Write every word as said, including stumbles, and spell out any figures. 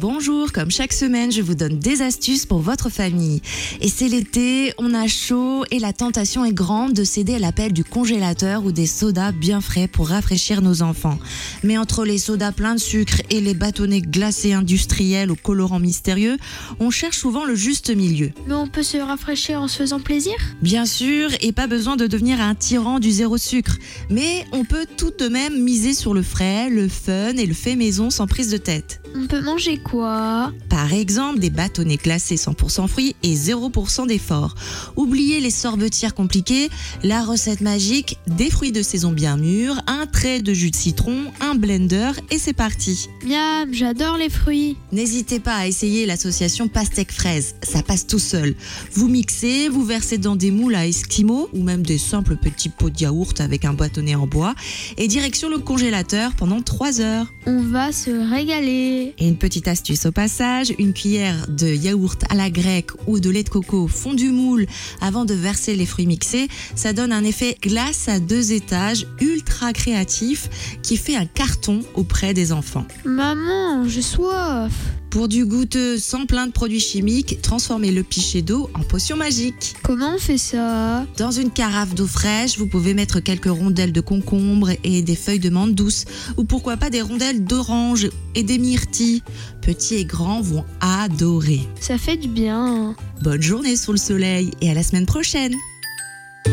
Bonjour, comme chaque semaine, je vous donne des astuces pour votre famille. Et c'est l'été, on a chaud et la tentation est grande de céder à l'appel du congélateur ou des sodas bien frais pour rafraîchir nos enfants. Mais entre les sodas pleins de sucre et les bâtonnets glacés industriels aux colorants mystérieux, on cherche souvent le juste milieu. Mais on peut se rafraîchir en se faisant plaisir ? Bien sûr, et pas besoin de devenir un tyran du zéro sucre. Mais on peut tout de même miser sur le frais, le fun et le fait maison sans prise de tête. On peut manger quoi ? Par exemple, des bâtonnets glacés cent pour cent fruits et zéro pour cent d'effort. Oubliez les sorbetières compliquées, la recette magique, des fruits de saison bien mûrs, un trait de jus de citron, un blender et c'est parti. Miam, j'adore les fruits. N'hésitez pas à essayer l'association pastèque-fraise, ça passe tout seul. Vous mixez, vous versez dans des moules à esquimaux ou même des simples petits pots de yaourt avec un bâtonnet en bois et direction le congélateur pendant trois heures. On va se régaler. Et une petite astuce au passage, une cuillère de yaourt à la grecque ou de lait de coco fondu moule avant de verser les fruits mixés, ça donne un effet glace à deux étages ultra créatif qui fait un carton auprès des enfants. Maman, j'ai soif. Pour du goûteux sans plein de produits chimiques, transformez le pichet d'eau en potion magique. Comment on fait ça ? Dans une carafe d'eau fraîche, vous pouvez mettre quelques rondelles de concombre et des feuilles de menthe douce, ou pourquoi pas des rondelles d'orange et des myrtilles. Petits et grands vont adorer. Ça fait du bien. Bonne journée sous le soleil et à la semaine prochaine.